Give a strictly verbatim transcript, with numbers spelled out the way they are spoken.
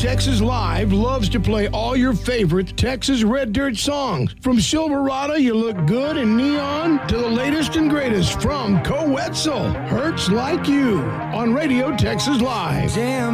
Texas Live loves to play all your favorite Texas Red Dirt songs. From Silverado, You Look Good and Neon, to the latest and greatest from Coetzel, Hurts Like You, on Radio Texas Live. Damn.